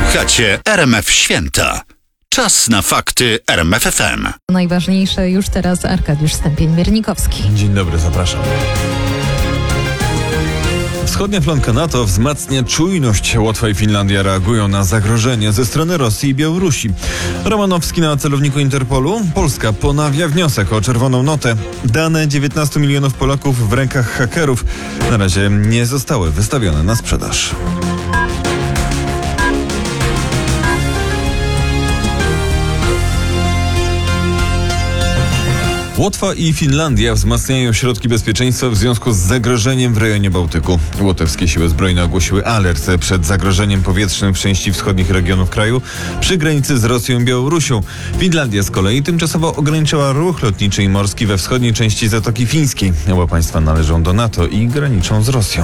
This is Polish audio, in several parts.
Słuchacie RMF Święta. Czas na fakty RMF FM. Najważniejsze już teraz Arkadiusz Stępień-Miernikowski. Dzień dobry, zapraszam. Wschodnia flanka NATO wzmacnia czujność. Łotwa i Finlandia reagują na zagrożenie ze strony Rosji i Białorusi. Romanowski na celowniku Interpolu. Polska ponawia wniosek o czerwoną notę. Dane 19 milionów Polaków w rękach hakerów na razie nie zostały wystawione na sprzedaż. Łotwa i Finlandia wzmacniają środki bezpieczeństwa w związku z zagrożeniem w rejonie Bałtyku. Łotewskie siły zbrojne ogłosiły alert przed zagrożeniem powietrznym w części wschodnich regionów kraju przy granicy z Rosją i Białorusią. Finlandia z kolei tymczasowo ograniczyła ruch lotniczy i morski we wschodniej części Zatoki Fińskiej. Oba państwa należą do NATO i graniczą z Rosją.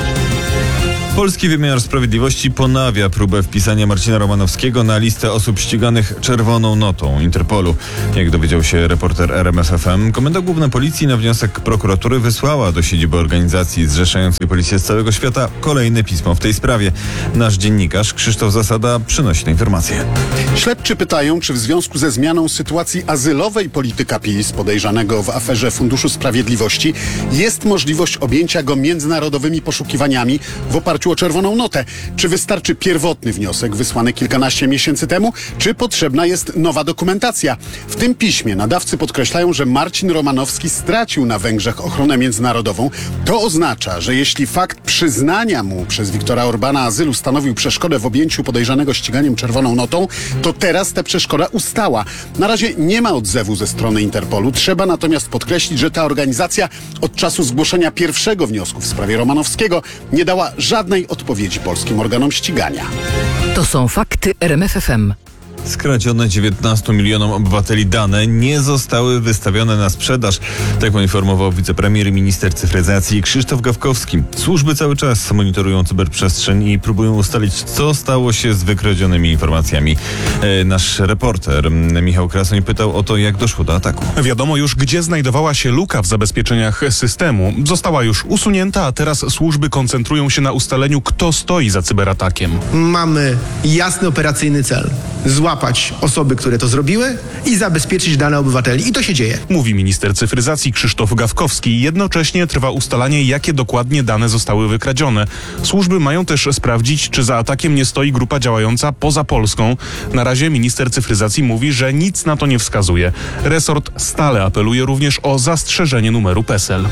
Polski wymiar sprawiedliwości ponawia próbę wpisania Marcina Romanowskiego na listę osób ściganych czerwoną notą Interpolu. Jak dowiedział się reporter RMF FM, Komenda Główna Policji na wniosek prokuratury wysłała do siedziby organizacji zrzeszającej policję z całego świata kolejne pismo w tej sprawie. Nasz dziennikarz Krzysztof Zasada przynosi tę informację. Śledczy pytają, czy w związku ze zmianą sytuacji azylowej polityka PiS, podejrzanego w aferze Funduszu Sprawiedliwości, jest możliwość objęcia go międzynarodowymi poszukiwaniami w oparciu o czerwoną notę. Czy wystarczy pierwotny wniosek wysłany kilkanaście miesięcy temu, czy potrzebna jest nowa dokumentacja? W tym piśmie nadawcy podkreślają, że Marcin Romanowski stracił na Węgrzech ochronę międzynarodową. To oznacza, że jeśli fakt przyznania mu przez Viktora Orbana azylu stanowił przeszkodę w objęciu podejrzanego ściganiem czerwoną notą, to teraz ta przeszkoda ustała. Na razie nie ma odzewu ze strony Interpolu. Trzeba natomiast podkreślić, że ta organizacja od czasu zgłoszenia pierwszego wniosku w sprawie Romanowskiego nie dała żadnej odpowiedzi polskim organom ścigania. To są fakty RMF FM. Skradzione 19 milionom obywateli dane nie zostały wystawione na sprzedaż. Tak poinformował wicepremier i minister cyfryzacji Krzysztof Gawkowski. Służby cały czas monitorują cyberprzestrzeń i próbują ustalić, co stało się z wykradzionymi informacjami. Nasz reporter Michał Krasoń pytał o to, jak doszło do ataku. Wiadomo już, gdzie znajdowała się luka w zabezpieczeniach systemu. Została już usunięta, a teraz służby koncentrują się na ustaleniu, kto stoi za cyberatakiem. Mamy jasny operacyjny cel. Złapać osoby, które to zrobiły i zabezpieczyć dane obywateli. I to się dzieje. Mówi minister cyfryzacji Krzysztof Gawkowski. Jednocześnie trwa ustalanie, jakie dokładnie dane zostały wykradzione. Służby mają też sprawdzić, czy za atakiem nie stoi grupa działająca poza Polską. Na razie minister cyfryzacji mówi, że nic na to nie wskazuje. Resort stale apeluje również o zastrzeżenie numeru PESEL.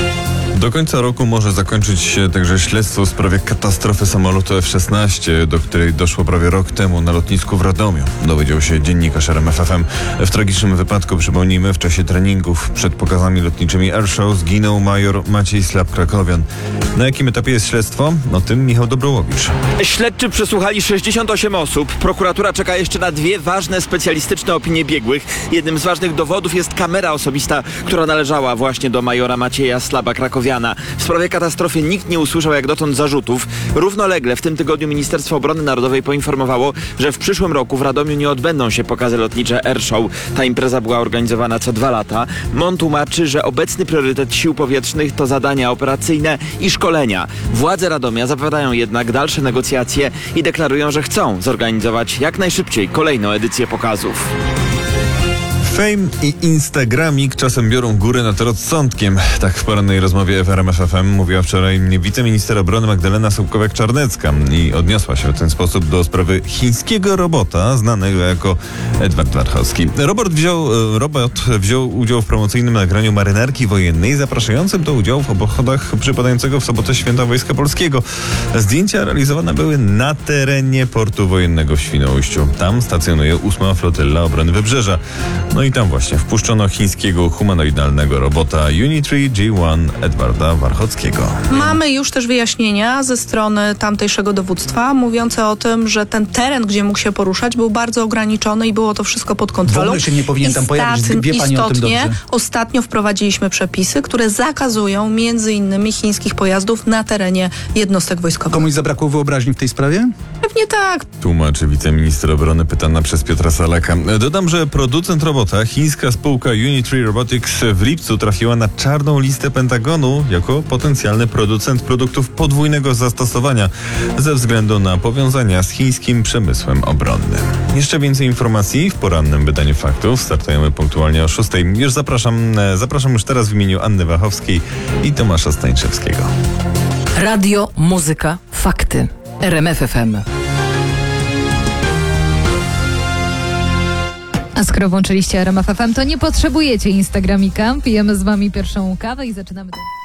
Do końca roku może zakończyć się także śledztwo w sprawie katastrofy samolotu F-16, do której doszło prawie rok temu na lotnisku w Radomiu. Dowiedział się dziennikarz RMF FM. W tragicznym wypadku, przypomnijmy, w czasie treningów przed pokazami lotniczymi Airshow zginął major Maciej Slap-Krakowian. Na jakim etapie jest śledztwo? O tym Michał Dobrołowicz. Śledczy przesłuchali 68 osób. Prokuratura czeka jeszcze na dwie ważne specjalistyczne opinie biegłych. Jednym z ważnych dowodów jest kamera osobista, która należała właśnie do majora Macieja Slaba-Krakowiana. W sprawie katastrofy nikt nie usłyszał jak dotąd zarzutów. Równolegle w tym tygodniu Ministerstwo Obrony Narodowej poinformowało, że w przyszłym roku w Radomiu nie odbędą się pokazy lotnicze Airshow. Ta impreza była organizowana co 2 lata. MON tłumaczy, że obecny priorytet sił powietrznych to zadania operacyjne i szkolenia. Władze Radomia zapowiadają jednak dalsze negocjacje i deklarują, że chcą zorganizować jak najszybciej kolejną edycję pokazów. Fame i Instagramik czasem biorą górę nad rozsądkiem. Tak w porannej rozmowie w RMF FM mówiła wczoraj wiceminister obrony Magdalena Sołkowiak-Czarnecka i odniosła się w ten sposób do sprawy chińskiego robota znanego jako Edward Warchowski. Robot wziął udział w promocyjnym nagraniu marynarki wojennej zapraszającym do udziału w obchodach przypadającego w sobotę Święta Wojska Polskiego. Zdjęcia realizowane były na terenie portu wojennego w Świnoujściu. Tam stacjonuje 8. Flotylla Obrony Wybrzeża. No i tam właśnie wpuszczono chińskiego humanoidalnego robota Unitree G1 Edwarda Warchockiego. Mamy już też wyjaśnienia ze strony tamtejszego dowództwa mówiące o tym, że ten teren, gdzie mógł się poruszać, był bardzo ograniczony i było to wszystko pod kontrolą. W ogóle się nie powinien tam pojawić, wie pani o tym dobrze. Ostatnio wprowadziliśmy przepisy, które zakazują między innymi chińskich pojazdów na terenie jednostek wojskowych. Komuś zabrakło wyobraźni w tej sprawie? Pewnie tak. Tłumaczy wiceminister obrony pytana przez Piotra Salaka. Dodam, że producent robota, chińska spółka Unitree Robotics, w lipcu trafiła na czarną listę Pentagonu jako potencjalny producent produktów podwójnego zastosowania ze względu na powiązania z chińskim przemysłem obronnym. Jeszcze więcej informacji w porannym wydaniu faktów. Startujemy punktualnie o 6. Już zapraszam już teraz w imieniu Anny Wachowskiej i Tomasza Stańczewskiego. Radio, muzyka, fakty. RMF FM. A skoro włączyliście RMF FM, to nie potrzebujecie Instagramika. Pijemy z wami pierwszą kawę i zaczynamy to.